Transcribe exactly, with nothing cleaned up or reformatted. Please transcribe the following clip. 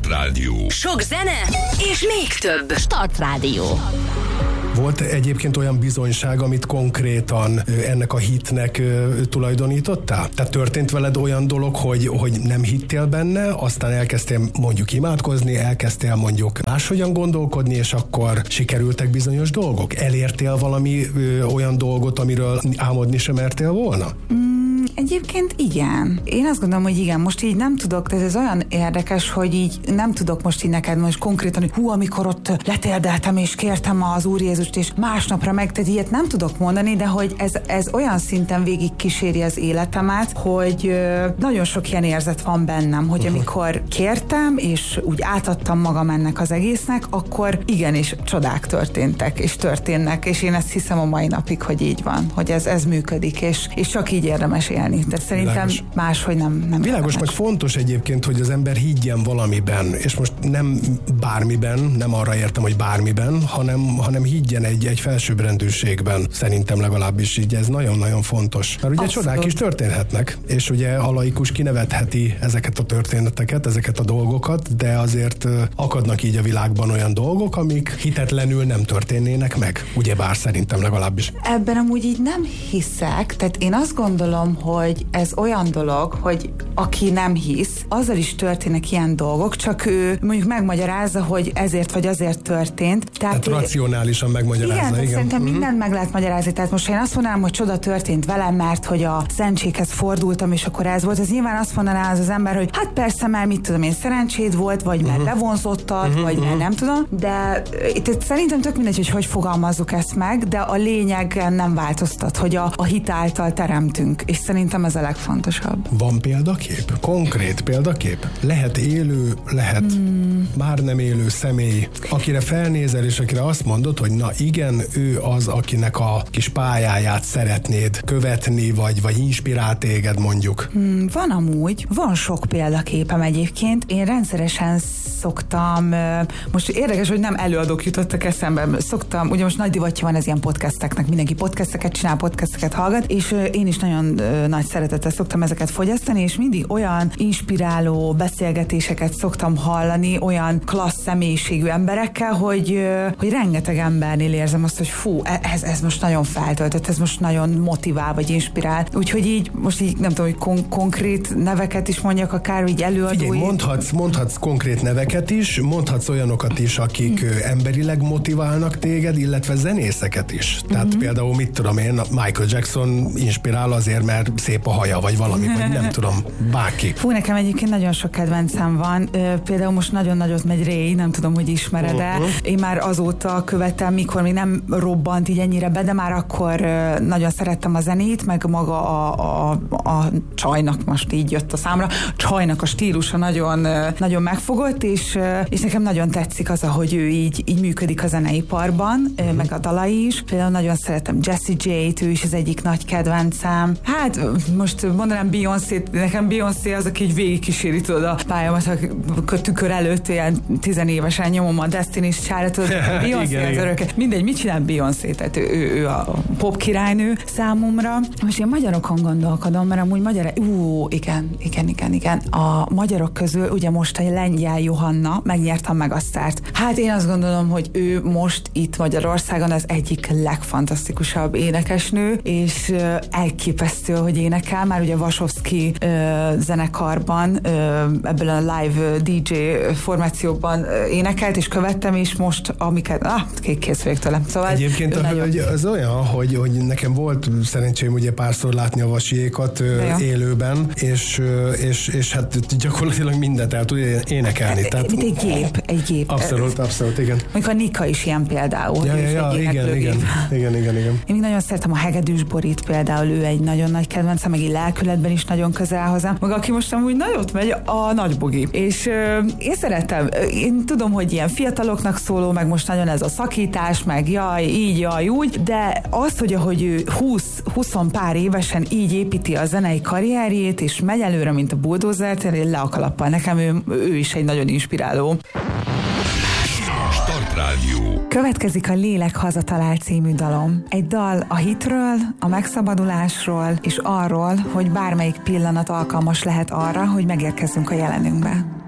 Rádió. Sok zene és még több. Start Rádió. Volt egyébként olyan bizonyság, amit konkrétan ennek a hitnek tulajdonítottál? Tehát történt veled olyan dolog, hogy, hogy nem hittél benne, aztán elkezdtél mondjuk imádkozni, elkezdtél mondjuk máshogyan gondolkodni, és akkor sikerültek bizonyos dolgok? Elértél valami ö, olyan dolgot, amiről álmodni sem mertél volna? Mm, egyébként igen. Én azt gondolom, hogy igen, most így nem tudok, de ez olyan érdekes, hogy így nem tudok most így neked most konkrétan, hogy hú, amikor ott letérdeltem és kértem az Úr Jézust, és másnapra meg, tehát ilyet nem tudok mondani, de hogy ez, ez olyan szinten végig kíséri az életemet, hogy ö, nagyon sok ilyen érzet van bennem, hogy uh-huh. amikor kértem, és úgy átadtam magam ennek az egésznek, akkor igenis csodák történtek, és történnek, és én ezt hiszem a mai napig, hogy így van, hogy ez, ez működik, és, és csak így érdemes élni. Tehát szerintem Világos. máshogy nem, nem Világos, érdemes. meg fontos egyébként, hogy az ember higgyen valamiben, és most nem bármiben, nem arra értem, hogy bármiben, hanem, hanem higgyen egy, egy felsőbbrendűségben, szerintem legalábbis így, ez nagyon-nagyon fontos. Mert ugye Abszolút. csodák is történhetnek, és ugye a laikus kinevetheti ezeket a történeteket, ezeket a dolgokat, de azért akadnak így a világban olyan dolgok, amik hitetlenül nem történnének meg, ugyebár szerintem legalábbis. Ebben amúgy így nem hiszek, tehát én azt gondolom, hogy ez olyan dolog, hogy aki nem hisz, azzal is történnek ilyen dolgok, csak ő mondjuk megmagyarázza, hogy ezért vagy azért történt. Tehát, tehát racionálisan megmagyarázza. Igen, igen. Szerintem uh-huh. mindent meg lehet magyarázni. Tehát most én azt mondanám, hogy csoda történt velem, mert hogy a szentséghez fordultam, és akkor ez volt. Ez nyilván azt mondaná az az ember, hogy hát persze, mert mit tudom én, szerencséd volt, vagy mert uh-huh. levonzottad, uh-huh. vagy mert nem tudom. De itt szerintem tök mindegy, hogy hogy fogalmazzuk ezt meg, de a lényeg nem változtat, hogy a, a hit által teremtünk, és szerintem ez a legfontosabb. Van példakép? Konkrét példakép? Lehet élő, lehet hmm. már nem élő személy, akire felnézel, és akire azt mondod, hogy na igen, ő az, akinek a kis pályáját szeretnéd követni, vagy, vagy inspirál téged mondjuk. Hmm, van amúgy, van sok példaképem egyébként. Én rendszeresen szoktam, most érdekes, hogy nem előadók jutottak eszembe, szoktam, ugye most nagy divatja van ez ilyen podcasteknek, mindenki podcasteket csinál, podcasteket hallgat, és én is nagyon nagy szeretettel szoktam ezeket fogyasztani, és mindig olyan inspiráló beszélgetéseket szoktam hallani, olyan klassz személyiségű emberekkel, hogy, hogy rengeteg embernél érzem azt, hogy fú, ez, ez most nagyon feltöltött, ez most nagyon motivál, vagy inspirál. Úgyhogy így, most így nem tudom, hogy kon- konkrét neveket is mondjak, akár így előadói. Figyelj, mondhatsz, mondhatsz konkrét neveket is, mondhatsz olyanokat is, akik mm. emberileg motiválnak téged, illetve zenészeket is. Tehát mm-hmm. például, mit tudom én, Michael Jackson inspirál azért, mert szép a haja, vagy valami, vagy nem tudom, bárki. Fú, nekem egyébként nagyon sok kedvencem van. Például most nagyon nagyot megy Ray, nem tudom, hogy ismered-e. Uh-huh. Én már azóta követem, mikor még nem robbant így ennyire be, de már akkor nagyon szerettem a zenét, meg maga a, a, a csajnak, most így jött a számra, a csajnak a stílusa nagyon, nagyon megfogott, és, és nekem nagyon tetszik az, ahogy ő így, így működik a zeneiparban, uh-huh. meg a dalai is. Például nagyon szeretem Jessie J-t, ő is az egyik nagy kedvencem. Hát most mondanám Beyoncé-t, nekem Beyoncé az, aki így végigkíséri, tudod, a pályamat a tükör előtt, ilyen tizenévesen nyomom a Destiny's Child-ot, Beyoncé az öröke. Mindegy, mit csinál Beyoncé? Tehát ő, ő, ő a pop királynő számomra. Most én magyarokon gondolkodom, mert amúgy magyar... Ú, igen, igen, igen, igen. A magyarok közül ugye most a lengyel Johanna megnyerte a Megasztárt. Hát én azt gondolom, hogy ő most itt Magyarországon az egyik legfantasztikusabb énekesnő, és elképesztő, hogy énekel. Már ugye Vasovszki zenekarban, ebből a live dé dzsé formációban énekelt, és követtem, és most amiket, ah, kész vagyok tőlem. Szóval egyébként a nagyon... hölgy az olyan, hogy, hogy nekem volt szerencsém ugye párszor látni a Vasiékat élőben, és, és, és hát gyakorlatilag mindent el tud énekelni. Tehát... Mint egy gép, egy gép. Abszolút, abszolút, igen. Mondjuk a Nika is ilyen például. Ja, ja, ja, igen, igen, igen, igen, igen. Én még nagyon szeretem a Hegedűs Borit például, ő egy nagyon nagy kedvencem, meg egy lelkületben is nagyon közel hozzám. Meg aki most amúgy nagyot megy, a Nagybogi. És euh, én szeretem, én tudom, hogy ilyen fiataloknak szóló, meg most nagyon ez a szakítás, meg jaj, így, jaj, úgy, de az, hogy ahogy ő húsz pár évesen így építi a zenei karrierjét, és megy előre, mint a bulldozer, le a kalappal. Nekem ő, ő is egy nagyon inspiráló. Start Rádió. Következik a Lélek hazatalál című dalom. Egy dal a hitről, a megszabadulásról, és arról, hogy bármelyik pillanat alkalmas lehet arra, hogy megérkezzünk a jelenünkbe.